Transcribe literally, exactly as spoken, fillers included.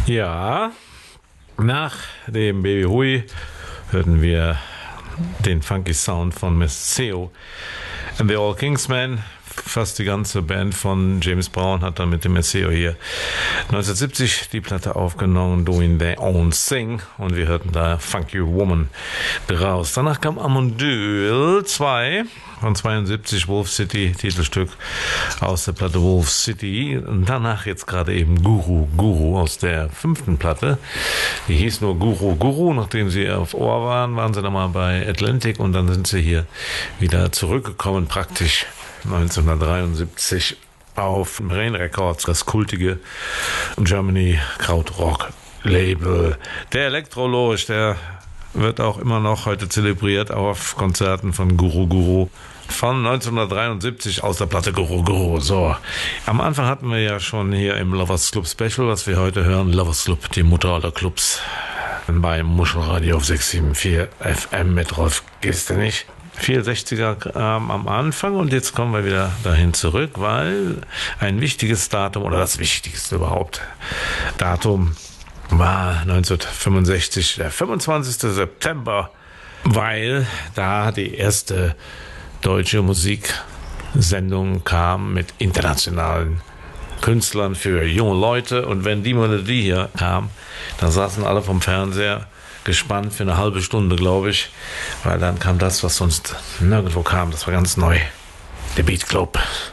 Ja, nach dem Baby Hui hörten wir den funky Sound von Maceo and the All Kingsmen. Fast die ganze Band von James Brown hat dann mit dem Maceo hier neunzehnhundertsiebzig die Platte aufgenommen, Doing Their Own Thing, und wir hörten da Funky Woman draus. Danach kam Amondyl zwei von zweiundsiebzig, Wolf City, Titelstück aus der Platte Wolf City. Und danach jetzt gerade eben Guru Guru aus der fünften Platte. Die hieß nur Guru Guru. Nachdem sie auf Ohr waren, waren sie nochmal bei Atlantic und dann sind sie hier wieder zurückgekommen, praktisch neunzehnhundertdreiundsiebzig auf Rain Records, das kultige Germany Krautrock Label. Der Elektrolorch, der wird auch immer noch heute zelebriert auf Konzerten von Guru Guru von neunzehnhundertdreiundsiebzig aus der Platte Guru Guru. So, am Anfang hatten wir ja schon hier im Lovers Club Special, was wir heute hören, Lovers Club, die Mutter aller Clubs, beim Muschelradio auf sechs sieben vier F M mit Rolf Gistenich. vierundsechziger ähm, am Anfang, und jetzt kommen wir wieder dahin zurück, weil ein wichtiges Datum oder das wichtigste überhaupt Datum war neunzehnhundertfünfundsechzig, der fünfundzwanzigster September, weil da die erste deutsche Musiksendung kam mit internationalen Künstlern für junge Leute, und wenn die Melodie hier kam, dann saßen alle vom Fernseher gespannt für eine halbe Stunde, glaube ich, weil dann kam das, was sonst nirgendwo kam. Das war ganz neu. Der Beat Club.